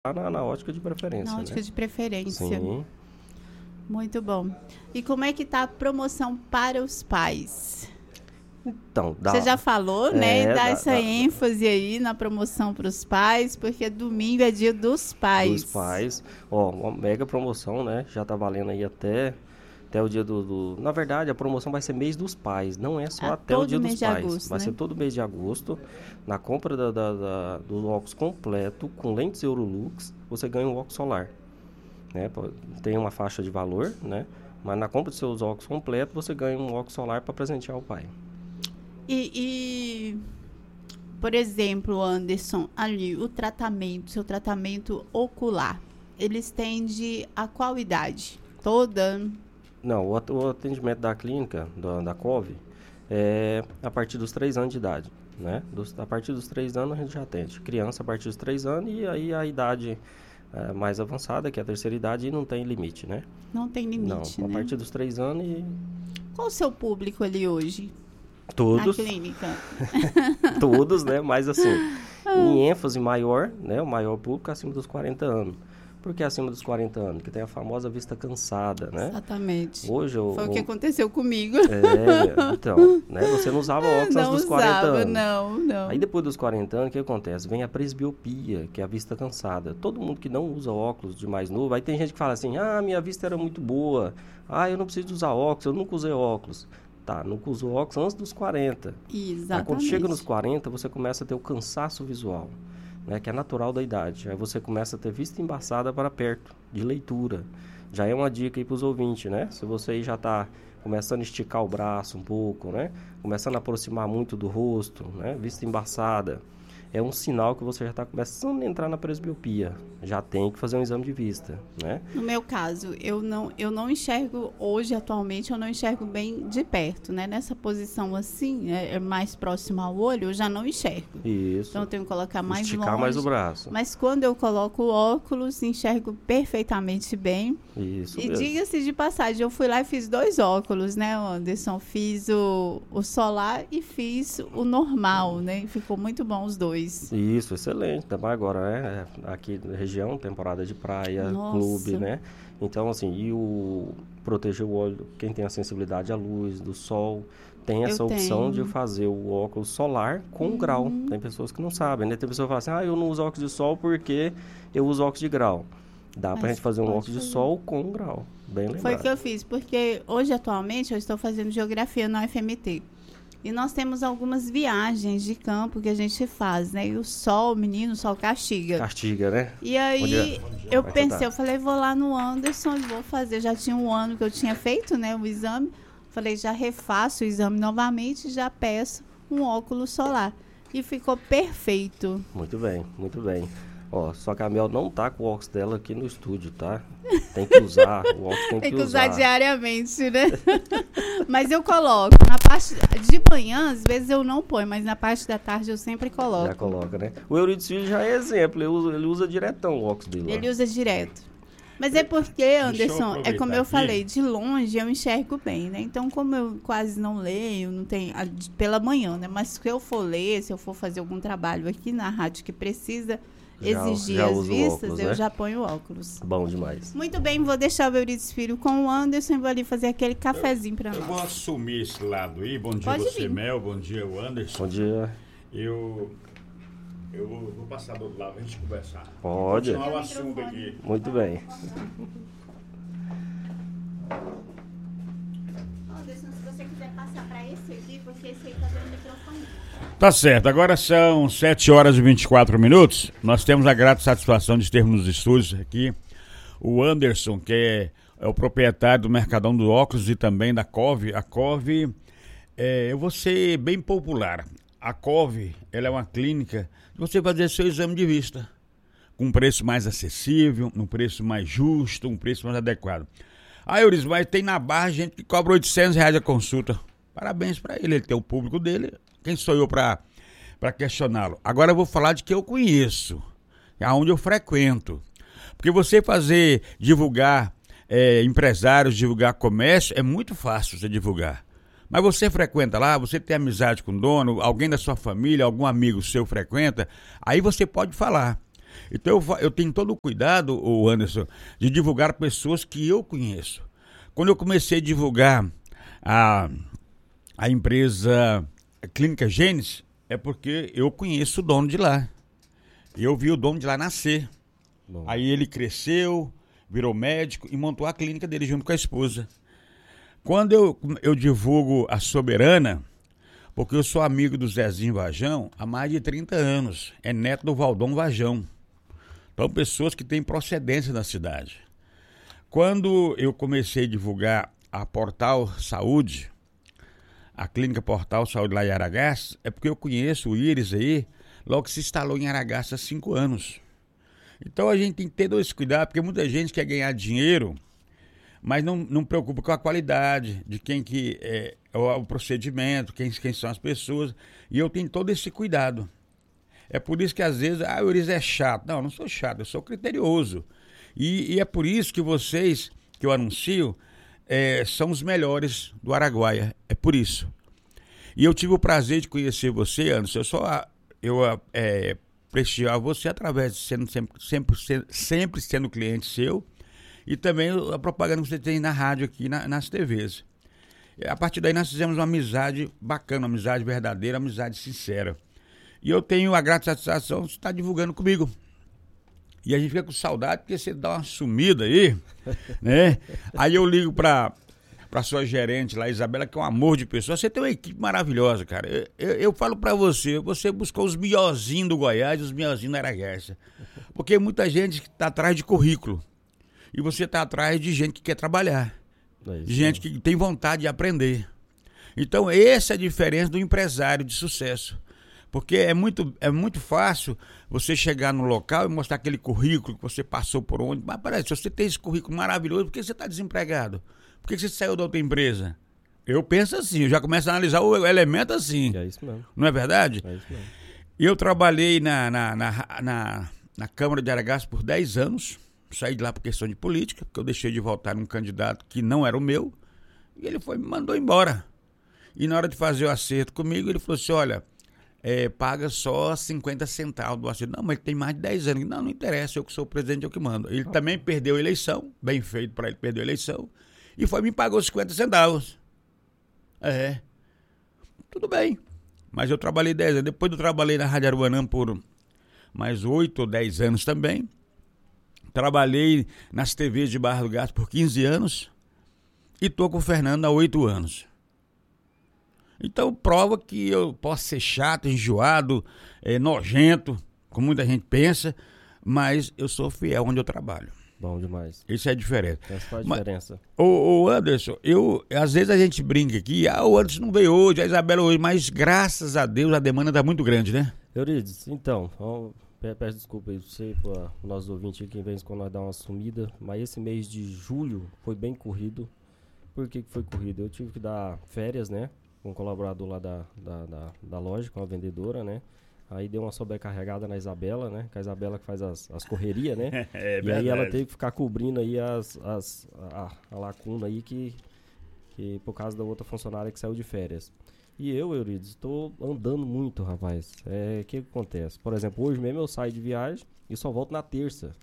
na ótica de preferência, Na ótica né? de preferência. Sim. Muito bom. E como é que tá a promoção para os pais? Então, Você já falou, né? É, Dá essa ênfase aí na promoção para os pais, porque domingo é dia dos pais. dos pais. Ó, uma mega promoção, né? Já tá valendo aí até o dia Na verdade, a promoção vai ser mês dos pais, não é só até o dia dos pais. Agosto, vai né? ser todo mês de agosto. Na compra do óculos completo, com lentes Eurolux, você ganha um óculos solar. Né? Tem uma faixa de valor, né? Mas na compra dos seus óculos completos, você ganha um óculos solar para presentear o pai. Por exemplo, Anderson, ali, seu tratamento ocular, ele estende a qual idade? Toda? Não, o atendimento da clínica, da COV, é a partir dos 3 anos de idade, né? A partir dos 3 anos a gente já atende. Criança a partir dos 3 anos e aí a idade mais avançada, que é a terceira idade, e não tem limite, né? Não tem limite, não, né? a partir dos 3 anos e... Qual o seu público ali hoje? Todos. Na clínica? Todos, né? Mas assim, em ênfase maior, né? O maior público acima dos 40 anos. Por que acima dos 40 anos? Que tem a famosa vista cansada, né? Exatamente. Hoje Foi o que aconteceu comigo. Então, né? Você não usava óculos antes dos 40 anos. Não. Aí depois dos 40 anos, o que acontece? Vem a presbiopia, que é a vista cansada. Todo mundo que não usa óculos de mais novo, aí tem gente que fala assim, minha vista era muito boa. Eu não preciso usar óculos, eu nunca usei óculos. Tá, nunca usou óculos antes dos 40. Exatamente. Aí quando chega nos 40, você começa a ter o cansaço visual, né, que é natural da idade. Aí você começa a ter vista embaçada para perto, de leitura. Já é uma dica aí para os ouvintes, né? Se você aí já está começando a esticar o braço um pouco, né? Começando a aproximar muito do rosto, né? Vista embaçada. É um sinal que você já está começando a entrar na presbiopia. Já tem que fazer um exame de vista, né? No meu caso, eu não enxergo hoje, atualmente, eu não enxergo bem de perto, né? Nessa posição assim, mais próximo ao olho, eu já não enxergo. Isso. Então eu tenho que colocar mais esticar longe. mais o braço. Mas quando eu coloco o óculos, enxergo perfeitamente bem. Isso E mesmo. diga-se de passagem, eu fui lá e fiz 2 óculos, né, Anderson? Fiz o solar e fiz o normal, né? Ficou muito bom os dois. Isso, excelente. Também agora, né? Aqui na região, temporada de praia, Nossa. clube, né? Então, assim, proteger o olho, quem tem a sensibilidade à luz, do sol, tem essa opção de fazer o óculos solar com grau. Tem pessoas que não sabem, né? Tem pessoas que falam assim, eu não uso óculos de sol porque eu uso óculos de grau. Dá pra gente fazer um óculos de sol com grau. Bem lembrado. Foi o que eu fiz, porque hoje, atualmente, eu estou fazendo geografia na UFMT. E nós temos algumas viagens de campo que a gente faz, né? E o sol, menino, o sol castiga. Castiga, né? E aí, eu pensei, eu falei, vou lá no Anderson e vou fazer. Já tinha um ano que eu tinha feito, né, o exame. Falei, já refaço o exame novamente e já peço um óculos solar. E ficou perfeito. Muito bem, muito bem. Ó, só que a Mel não tá com o óculos dela aqui no estúdio, tá? Tem que usar, o óculos tem que usar usar. diariamente, né? Mas eu coloco. Na parte de manhã, às vezes eu não ponho, mas na parte da tarde eu sempre coloco. Já coloca, né? O Euridice Filho já é exemplo, ele usa diretão o óculos dele lá. Ele usa direto. Mas é porque, Anderson, é como eu falei, de longe eu enxergo bem, né? Então, como eu quase não leio, não tenho pela manhã, né? Mas se eu for ler, se eu for fazer algum trabalho aqui na rádio que precisa exigir já as vistas, óculos, eu né? já ponho óculos. Bom demais. Muito bem, vou deixar o Euridice Filho com o Anderson e vou ali fazer aquele cafezinho para nós. Eu vou assumir esse lado aí. Bom dia, Pode você, vir. Mel. Bom dia, o Anderson. Bom dia. Eu vou passar do outro lado pra gente conversar. Pode. Continuar o assunto aqui. Muito bem. Anderson, se você quiser passar para esse aqui, porque esse aí tá dando microfone. Tá certo, agora são 7 horas e 24 minutos. Nós temos a grata satisfação de termos nos estúdios aqui o Anderson, que é o proprietário do Mercadão do Óculos e também da COV. A COV, eu vou ser bem popular. A COV, ela é uma clínica de você fazer seu exame de vista com um preço mais acessível, um preço mais justo, um preço mais adequado. Euris, mas tem na Barra gente que cobra R$800 a consulta. Parabéns para ele tem o público dele. Quem sou eu para questioná-lo? Agora eu vou falar de que eu conheço, aonde eu frequento. Porque você divulgar empresários, divulgar comércio, é muito fácil você divulgar. Mas você frequenta lá, você tem amizade com o dono, alguém da sua família, algum amigo seu frequenta, aí você pode falar. Então eu tenho todo o cuidado, Anderson, de divulgar pessoas que eu conheço. Quando eu comecei a divulgar a empresa Clínica Gênesis, é porque eu conheço o dono de lá. Eu vi o dono de lá nascer. Bom. Aí ele cresceu, virou médico e montou a clínica dele junto com a esposa. Quando eu divulgo a Soberana, porque eu sou amigo do Zezinho Vajão há mais de 30 anos. É neto do Valdão Vajão. Então, pessoas que têm procedência na cidade. Quando eu comecei a divulgar a Portal Saúde, a clínica Portal Saúde lá em Aragaças, é porque eu conheço o Íris aí, logo que se instalou em Aragaças há 5 anos. Então a gente tem que ter todo esse cuidado, porque muita gente quer ganhar dinheiro, mas não preocupa com a qualidade, de quem que é o procedimento, quem são as pessoas. E eu tenho todo esse cuidado. É por isso que às vezes, o Íris é chato. Não, eu não sou chato, eu sou criterioso. E é por isso que vocês, que eu anuncio, são os melhores do Araguaia. É por isso. E eu tive o prazer de conhecer você, Anderson. Eu prestigiar você através de sempre sendo cliente seu, e também a propaganda que você tem na rádio aqui, nas TVs. A partir daí nós fizemos uma amizade bacana, uma amizade verdadeira, uma amizade sincera. E eu tenho a grata satisfação de estar divulgando comigo. E a gente fica com saudade, porque você dá uma sumida aí, né? Aí eu ligo pra sua gerente lá, Isabela, que é um amor de pessoa. Você tem uma equipe maravilhosa, cara. Eu falo pra você buscou os melhorzinhos do Goiás e os melhorzinhos da Araguaia. Porque muita gente tá atrás de currículo. E você tá atrás de gente que quer trabalhar. De gente que tem vontade de aprender. Então, essa é a diferença do empresário de sucesso. Porque é muito fácil você chegar no local e mostrar aquele currículo que você passou por onde. Mas parece, se você tem esse currículo maravilhoso, por que você está desempregado? Por que você saiu da outra empresa? Eu penso assim, eu já começo a analisar o elemento assim. É isso mesmo. Não é verdade? É isso mesmo. Eu trabalhei na Câmara de Aragaças por 10 anos. Saí de lá por questão de política, porque eu deixei de votar num candidato que não era o meu. E ele me mandou embora. E na hora de fazer o acerto comigo, ele falou assim, olha, paga só 50 centavos do acerto. Não, mas ele tem mais de 10 anos. Não interessa, eu que sou o presidente, eu que mando. Ele também perdeu a eleição, bem feito para ele, perdeu a eleição. E me pagou 50 centavos. Tudo bem. Mas eu trabalhei 10 anos. Depois eu trabalhei na Rádio Aruanã por mais 8 ou 10 anos também. Trabalhei nas TVs de Barra do Garças por 15 anos. E estou com o Fernando há 8 anos. Então prova que eu posso ser chato, enjoado, nojento, como muita gente pensa, mas eu sou fiel onde eu trabalho. Bom demais. Isso é diferente. Essa faz a diferença. Ô Anderson, às vezes a gente brinca aqui, o Anderson não veio hoje, a Isabela hoje, mas graças a Deus a demanda está muito grande, né? Eurides, então, peço desculpa aí pra você, para os nossos ouvintes que vem quando nós dá uma sumida, mas esse mês de julho foi bem corrido. Por que foi corrido? Eu tive que dar férias, né? Com um colaborador lá da loja, com a vendedora, né? Aí deu uma sobrecarregada na Isabela, né? Que a Isabela que faz as correrias, né? E aí ela teve que ficar cobrindo aí a lacuna aí que por causa da outra funcionária que saiu de férias. E eu, Eurides, estou andando muito, rapaz. O que acontece? Por exemplo, hoje mesmo eu saio de viagem e só volto na terça.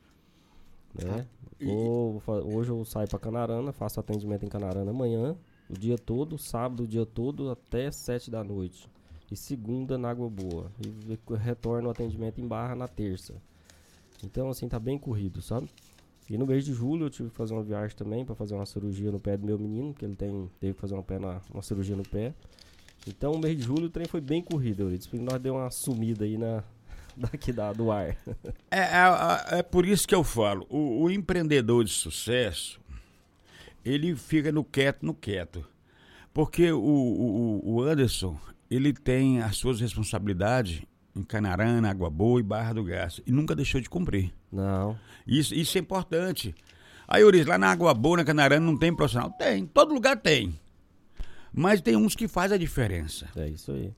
Né? Hoje eu saio para Canarana, faço atendimento em Canarana amanhã, o dia todo, sábado o dia todo até 7 da noite. E segunda na Água Boa. E retorno o atendimento em Barra na terça. Então, assim, tá bem corrido, sabe? E no mês de julho eu tive que fazer uma viagem também para fazer uma cirurgia no pé do meu menino, que ele teve que fazer uma cirurgia no pé. Então, o mês de julho o trem foi bem corrido, Eurides. Nós deu uma sumida aí do ar. É por isso que eu falo, o empreendedor de sucesso, ele fica no quieto. Porque o Anderson, ele tem as suas responsabilidades em Canarana, Água Boa e Barra do Garças, e nunca deixou de cumprir. Não. Isso é importante. Aí, Eurides, lá na Água Boa, na Canarana, não tem profissional? Tem, todo lugar tem. Mas tem uns que fazem a diferença. É isso aí.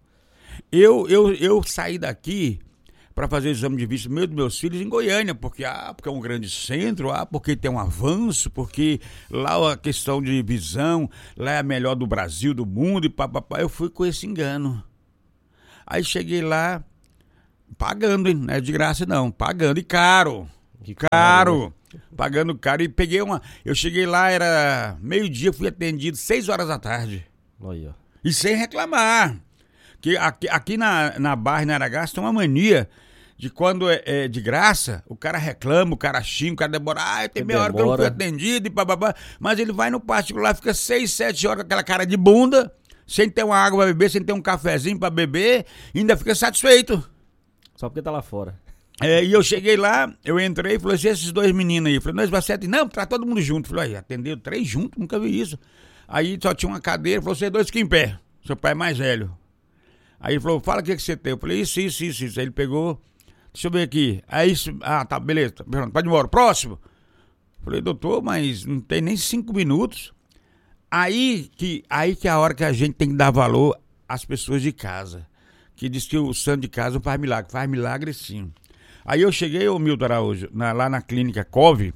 Eu saí daqui para fazer o exame de vista dos meus filhos em Goiânia, porque é um grande centro, porque tem um avanço, porque lá a questão de visão, lá é a melhor do Brasil, do mundo, e papapá. Eu fui com esse engano. Aí cheguei lá, Pagando, hein? Não é de graça não, pagando, e caro. Caro. Pagando caro, e peguei eu cheguei lá, era meio-dia, fui atendido 6 horas da tarde. Olha. E sem reclamar. Que aqui na Barra e na Aragaça tem uma mania de quando é de graça, o cara reclama, o cara xinga, o cara demora. Tem meia hora que eu não fui atendido e bababá. Mas ele vai no particular, fica 6, 7 horas com aquela cara de bunda, sem ter uma água pra beber, sem ter um cafezinho pra beber, e ainda fica satisfeito. Só porque tá lá fora. E eu cheguei lá, eu entrei e falei assim, esses 2 meninos aí. Eu falei, nós vai ser, não, tá todo mundo junto. Eu falei, atendeu 3 juntos, nunca vi isso. Aí só tinha uma cadeira, falou, vocês 2 ficam em pé. Seu pai é mais velho. Aí ele falou, fala o que você tem. Eu falei, isso. Aí ele pegou, deixa eu ver aqui. Aí, tá, beleza, pode ir embora. Próximo. Eu falei, doutor, mas não tem nem 5 minutos. Aí que é a hora que a gente tem que dar valor às pessoas de casa. Que diz que o santo de casa não faz milagre. Faz milagre sim. Aí eu cheguei, ô Milton Araújo, lá na clínica COVE,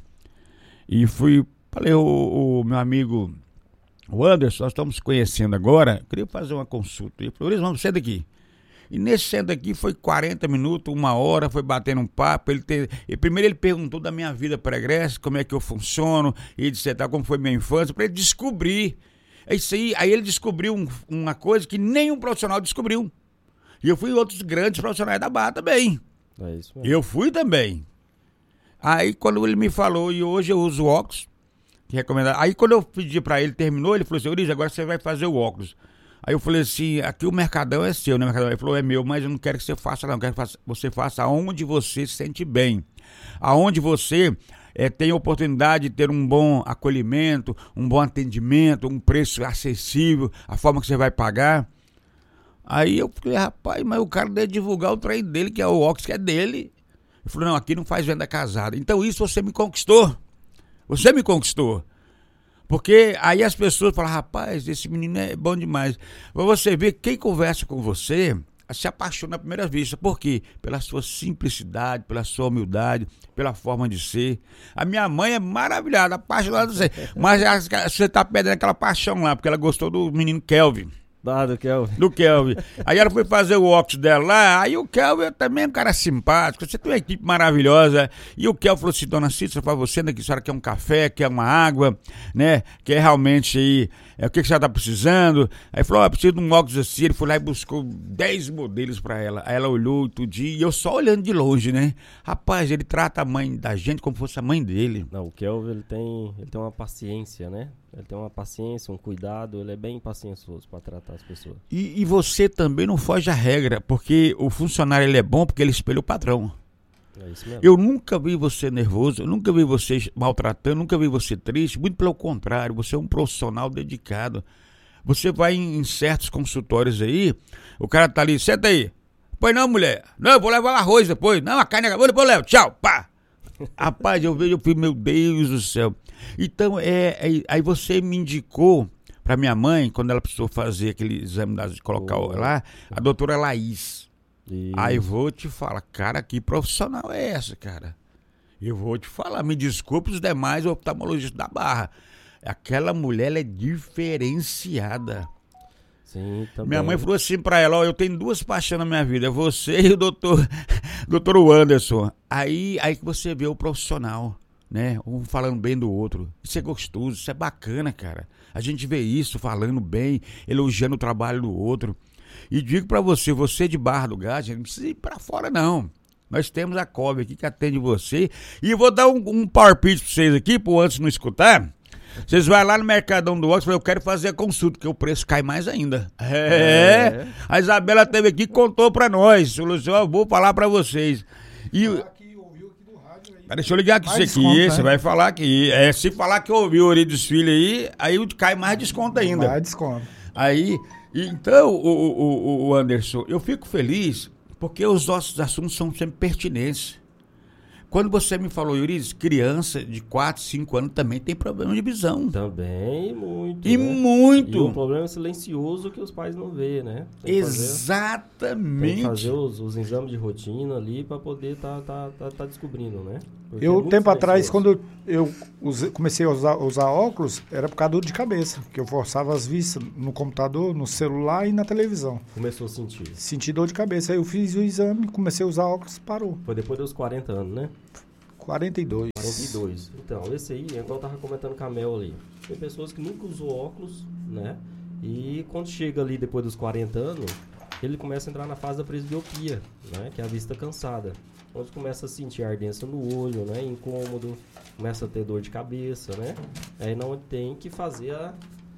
e falei, o meu amigo, o Anderson, nós estamos conhecendo agora, eu queria fazer uma consulta. Ele falou, vamos, senta aqui. E nesse senta aqui foi 40 minutos, 1 hora, foi batendo um papo. Primeiro ele perguntou da minha vida pregressa, como é que eu funciono, e etc, como foi minha infância, para ele descobrir. É isso aí. Aí ele descobriu uma coisa que nenhum profissional descobriu. E eu fui em outros grandes profissionais da Barra também. É isso mesmo. Eu fui também. Aí quando ele me falou, e hoje eu uso óculos, que recomendado. Aí quando eu pedi pra ele, terminou, ele falou assim, Eurides, agora você vai fazer o óculos. Aí eu falei assim, aqui o Mercadão é seu, né, Mercadão? Ele falou, é meu, mas eu não quero que você faça não, eu quero que você faça aonde você se sente bem. Aonde você tem a oportunidade de ter um bom acolhimento, um bom atendimento, um preço acessível, a forma que você vai pagar. Aí eu falei, rapaz, mas o cara deve divulgar o trem dele, que é o óculos que é dele. Ele falou, não, aqui não faz venda casada. Então isso você me conquistou. Você me conquistou. Porque aí as pessoas falam, rapaz, esse menino é bom demais. Mas você vê, quem conversa com você se apaixona à primeira vista. Por quê? Pela sua simplicidade, pela sua humildade, pela forma de ser. A minha mãe é maravilhada, apaixonada de você. Mas você tá perdendo aquela paixão lá, porque ela gostou do menino Kelvin. Do Kelvin. Do Kelvin. Aí ela foi fazer o óculos dela lá, aí o Kelvin também é um cara simpático, você tem uma equipe maravilhosa. E o Kelvin falou assim, dona Cícera, para você, né, que a senhora quer um café, quer uma água, né, quer realmente aí, o que a senhora tá precisando? Aí falou, preciso de um óculos assim. Ele foi lá e buscou 10 modelos para ela. Aí ela olhou tudinho, e eu só olhando de longe, né? Rapaz, ele trata a mãe da gente como fosse a mãe dele. Não, o Kelvin, ele tem uma paciência, né? Ele tem uma paciência, um cuidado, ele é bem paciencioso para tratar as pessoas. E você também não foge à regra, porque o funcionário ele é bom porque ele espelha o padrão. É isso mesmo. Eu nunca vi você nervoso, eu nunca vi você maltratando, nunca vi você triste, muito pelo contrário, você é um profissional dedicado. Você vai em certos consultórios aí, o cara tá ali, senta aí. Pois não, mulher. Não, eu vou levar arroz depois. Não, a carne acabou, depois eu levo. Tchau, pá. Rapaz, eu falei, meu Deus do céu. Então, aí você me indicou pra minha mãe, quando ela precisou fazer aquele exame de colocar lá, a doutora Laís. Isso. Aí vou te falar, cara, que profissional é essa, cara? Eu vou te falar, me desculpe os demais oftalmologistas da Barra. Aquela mulher, ela é diferenciada. Sim, também. Minha mãe falou assim pra ela, ó, eu tenho 2 paixões na minha vida, é você e o doutor Anderson. Aí que você vê o profissional, né? Um falando bem do outro. Isso é gostoso, isso é bacana, cara. A gente vê isso, falando bem, elogiando o trabalho do outro. E digo pra você de Barra do Garça, não precisa ir pra fora não. Nós temos a COVE aqui que atende você. E eu vou dar um power pitch pra vocês aqui, pro antes não escutar. Vocês vão lá no Mercadão do Óculos e falam, eu quero fazer a consulta, porque o preço cai mais ainda. A Isabela esteve aqui e contou pra nós. Falou assim, eu vou falar pra vocês. E... deixa eu ligar aqui isso aqui, você vai falar aqui. Se falar que ouviu o Eurides Filho aí cai mais desconto ainda. Mais desconto. Aí, então, o Anderson, eu fico feliz porque os nossos assuntos são sempre pertinentes. Quando você me falou, Eurides, criança de 4, 5 anos também tem problema de visão. Também, muito. E né? muito. E um problema silencioso que os pais não vêem, né? Exatamente. Tem que fazer os exames de rotina ali para poder tá descobrindo, né? Eu, tempo atrás, quando eu comecei a usar óculos, era por causa da dor de cabeça, que eu forçava as vistas no computador, no celular e na televisão. Começou a sentir? Senti dor de cabeça. Aí eu fiz o exame, comecei a usar óculos, parou. Foi depois dos 40 anos, né? 42. 42. Então, esse aí, igual eu tava comentando com a Mel ali. Tem pessoas que nunca usou óculos, né? E quando chega ali depois dos 40 anos, ele começa a entrar na fase da presbiopia, né? Que é a vista cansada. Onde começa a sentir ardência no olho, né? Incômodo, começa a ter dor de cabeça, né? Aí não tem que ir fazer a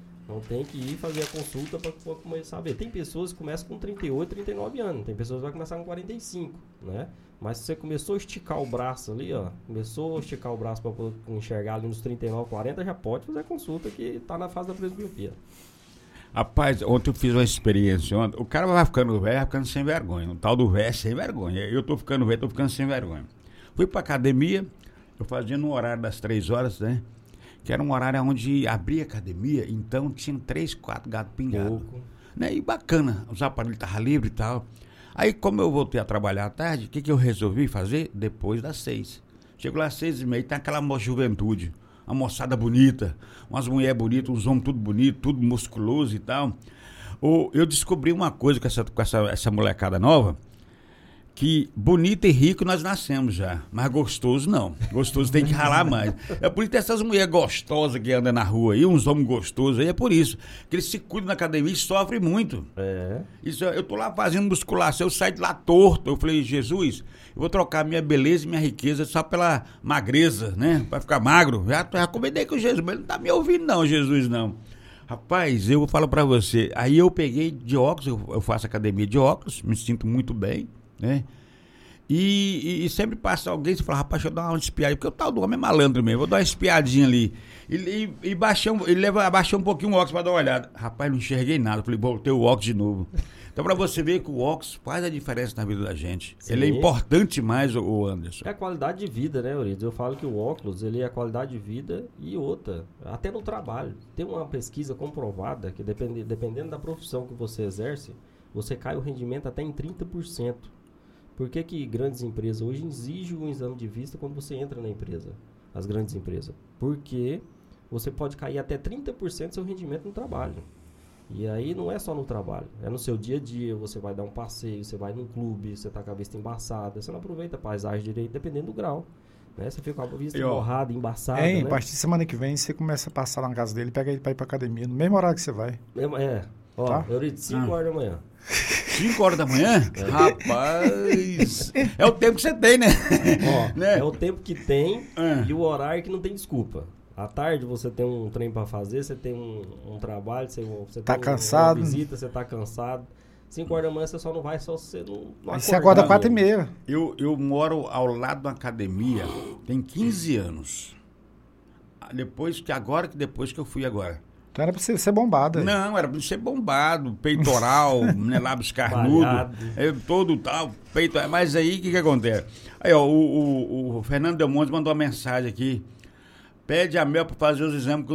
consulta para começar a ver. Tem pessoas que começam com 38, 39 anos. Tem pessoas que vão começar com 45, né? Mas se você começou a esticar o braço ali, ó. Começou a esticar o braço para enxergar ali nos 39, 40, já pode fazer a consulta que está na fase da presbiopia. Rapaz, ontem eu fiz uma experiência. O cara vai ficando velho, vai ficando sem vergonha. O tal do velho é sem vergonha. Eu tô ficando velho, tô ficando sem vergonha. Fui pra academia, eu fazia no horário das 3 horas, né? Que era um horário onde abria a academia, então tinha 3, 4 gatos pingados. Né? E bacana, os aparelhos estavam livres e tal. Aí, como eu voltei a trabalhar à tarde, o que eu resolvi fazer? Depois das 6. Chego lá às 6h30, tem aquela juventude. Uma moçada bonita, umas mulheres bonitas, uns homens tudo bonito, tudo musculoso e tal. Eu descobri uma coisa com essa molecada nova, que bonito e rico nós nascemos já, mas gostoso não. Gostoso tem que ralar mais. É por isso que essas mulheres gostosas que andam na rua aí, uns homens gostosos aí, é por isso. Que eles se cuidam na academia e sofrem muito. Isso, eu tô lá fazendo musculação, eu saio de lá torto. Eu falei, Jesus, eu vou trocar minha beleza e minha riqueza só pela magreza, né? Pra ficar magro. Já combinei com Jesus, mas ele não tá me ouvindo não, Jesus, não. Rapaz, eu falo pra você, aí eu peguei de óculos, eu faço academia de óculos, me sinto muito bem, né? E sempre passa alguém e fala, rapaz, deixa eu dar uma espiadinha, porque o tal do homem é malandro mesmo, vou dar uma espiadinha ali. Abaixei um pouquinho o óculos pra dar uma olhada. Rapaz, não enxerguei nada, falei, botei o óculos de novo. Então, pra você ver que o óculos faz a diferença na vida da gente. Sim. Ele é importante mais, o Anderson. É a qualidade de vida, né, Eurides? Eu falo que o óculos, ele é a qualidade de vida e outra, até no trabalho. Tem uma pesquisa comprovada que dependendo da profissão que você exerce, você cai o rendimento até em 30%. Por que grandes empresas hoje exigem um exame de vista quando você entra na empresa? As grandes empresas. Porque você pode cair até 30% do seu rendimento no trabalho. E aí não é só no trabalho, é no seu dia a dia, você vai dar um passeio, você vai num clube, você tá com a vista embaçada, você não aproveita a paisagem direito, dependendo do grau. Né? Você fica com a vista borrada, embaçada. A partir de semana que vem, você começa a passar lá na casa dele, pega ele pra ir pra academia, no mesmo horário que você vai. Tá? Eurides, 5 horas da manhã. 5 horas da manhã? Rapaz! É o tempo que você tem, né? É o tempo que tem e o horário que não tem desculpa. À tarde você tem um trem para fazer, você tem um trabalho, você tá tem cansado. Uma visita, você tá cansado. 5 horas da manhã você só não vai, só você não Aí você acorda 4h30. Eu moro ao lado de uma academia, tem 15 anos. Depois que eu fui agora. Então era pra você ser bombado. Aí. Não, era pra ser bombado, peitoral, né, lábios carnudos, todo tal, peito. Mas aí, o que acontece? Aí, ó, o Fernando Del Monte mandou uma mensagem aqui. Pede a Mel para fazer os exames